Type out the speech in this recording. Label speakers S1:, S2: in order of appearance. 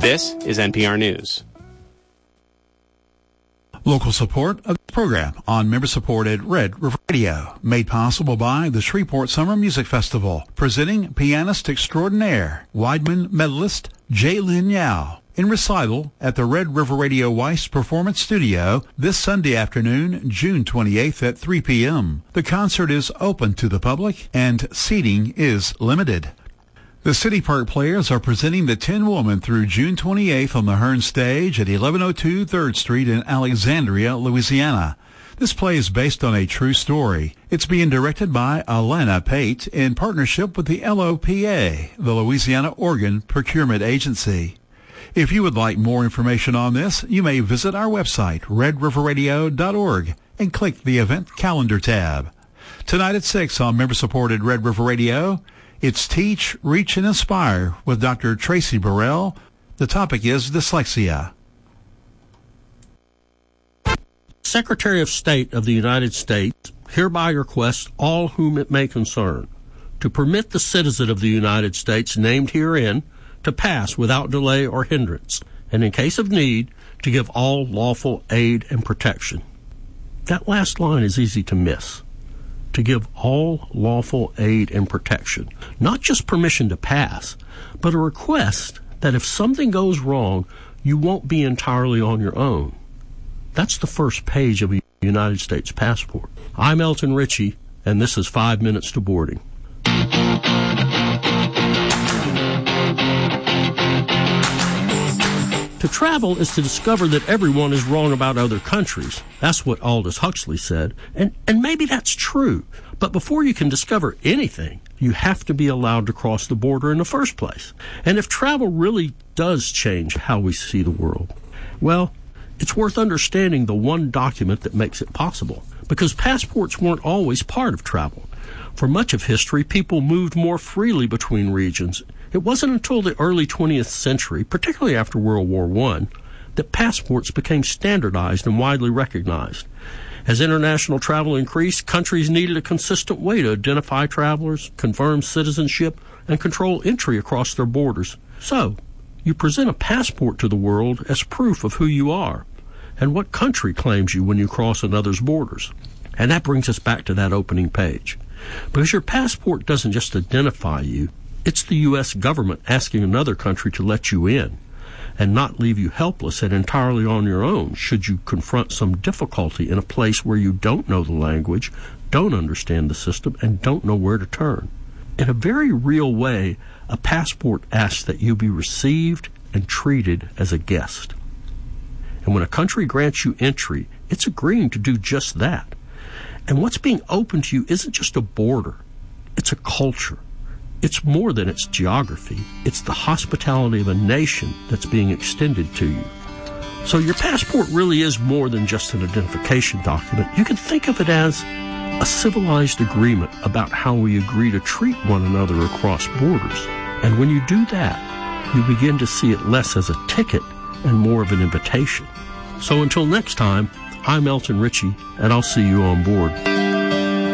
S1: This is NPR News.
S2: Local support of the program on member-supported Red River Radio, made possible by the Shreveport Summer Music Festival, presenting pianist extraordinaire, Weidman medalist Jaylin Yao, in recital at the Red River Radio Weiss Performance Studio this Sunday afternoon, June 28th at 3 p.m. The concert is open to the public and seating is limited. The City Park Players are presenting The Tin Woman through June 28th on the Hearn Stage at 1102 3rd Street in Alexandria, Louisiana. This play is based on a true story. It's being directed by Alana Pate in partnership with the LOPA, the Louisiana Organ Procurement Agency. If you would like more information on this, you may visit our website, redriverradio.org, and click the Event Calendar tab. Tonight at 6 on member-supported Red River Radio, it's Teach, Reach, and Inspire with Dr. Tracy Burrell. The topic is dyslexia.
S3: Secretary of State of the United States hereby requests all whom it may concern to permit the citizen of the United States named herein to pass without delay or hindrance, and in case of need, to give all lawful aid and protection. That last line is easy to miss. To give all lawful aid and protection. Not just permission to pass, but a request that if something goes wrong, you won't be entirely on your own. That's the first page of a United States passport. I'm Elton Ritchie, and this is 5 Minutes to Boarding. To travel is to discover that everyone is wrong about other countries. That's what Aldous Huxley said. And maybe that's true. But before you can discover anything, you have to be allowed to cross the border in the first place. And if travel really does change how we see the world, well, it's worth understanding the one document that makes it possible. Because passports weren't always part of travel. For much of history, people moved more freely between regions. It wasn't until the early 20th century, particularly after World War I, that passports became standardized and widely recognized. As international travel increased, countries needed a consistent way to identify travelers, confirm citizenship, and control entry across their borders. So, you present a passport to the world as proof of who you are and what country claims you when you cross another's borders. And that brings us back to that opening page. Because your passport doesn't just identify you, it's the U.S. government asking another country to let you in and not leave you helpless and entirely on your own should you confront some difficulty in a place where you don't know the language, don't understand the system, and don't know where to turn. In a very real way, a passport asks that you be received and treated as a guest. And when a country grants you entry, it's agreeing to do just that. And what's being open to you isn't just a border, it's a culture. It's more than its geography. It's the hospitality of a nation that's being extended to you. So your passport really is more than just an identification document. You can think of it as a civilized agreement about how we agree to treat one another across borders. And when you do that, you begin to see it less as a ticket and more of an invitation. So until next time, I'm Elton Ritchie, and I'll see you on board.